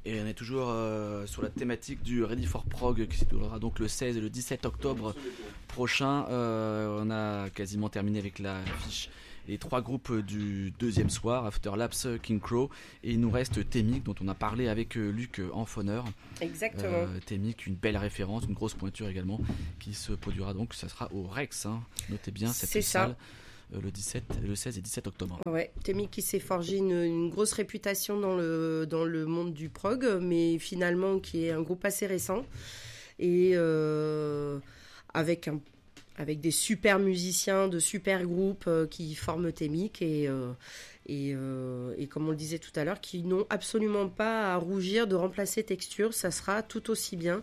Et on est toujours sur la thématique du Ready for Prog qui se déroulera donc le 16 et le 17 octobre prochain. On a quasiment terminé avec l'affiche. Les 3 groupes du deuxième soir, Afterlapse, King Crow, et il nous reste Thémique dont on a parlé avec Luc Enfoneur. Exactement. Thémique, une belle référence, une grosse pointure également, qui se produira donc, ça sera au Rex, hein. Notez bien cette salle. Le 16 et 17 octobre. Ouais, Thémique qui s'est forgé une grosse réputation dans le monde du prog, mais finalement qui est un groupe assez récent et avec des super musiciens, de super groupes qui forment Thémique et comme on le disait tout à l'heure, qui n'ont absolument pas à rougir de remplacer Texture, ça sera tout aussi bien.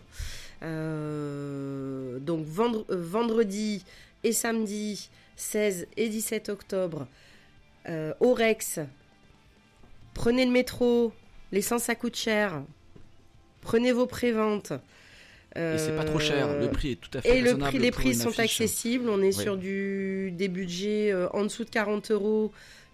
Donc vendredi et samedi 16 et 17 octobre au Rex. Prenez le métro, l'essence ça coûte cher. Prenez vos préventes. Et c'est pas trop cher, le prix est tout à fait raisonnable. Et les prix sont accessibles, on est sur des budgets en dessous de 40 €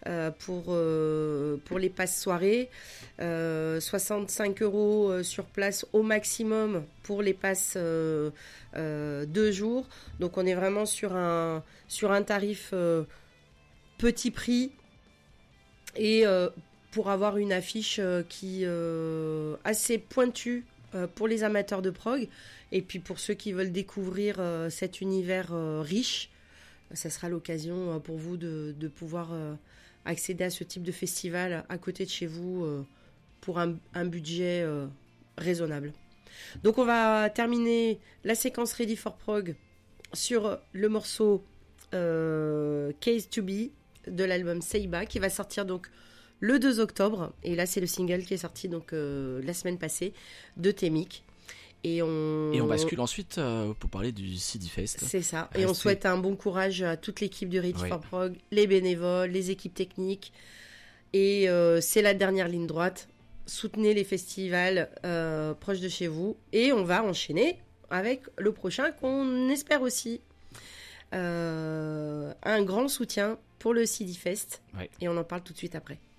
pour les passes soirées, 65 € sur place au maximum pour les passes 2 jours. Donc on est vraiment sur un tarif petit prix et pour avoir une affiche qui assez pointue pour les amateurs de prog et puis pour ceux qui veulent découvrir cet univers riche, ça sera l'occasion pour vous de pouvoir accéder à ce type de festival à côté de chez vous pour un budget raisonnable. Donc on va terminer la séquence Ready for Prog sur le morceau Case to Be de l'album Seiba qui va sortir donc le 2 octobre, et là c'est le single qui est sorti donc la semaine passée de Thémique. Et on bascule ensuite pour parler du CD Fest. C'est ça. Et on souhaite un bon courage à toute l'équipe du Ready for Prog, les bénévoles, les équipes techniques. Et c'est la dernière ligne droite. Soutenez les festivals proches de chez vous. Et on va enchaîner avec le prochain qu'on espère aussi un grand soutien pour le CD Fest. Et on en parle tout de suite après.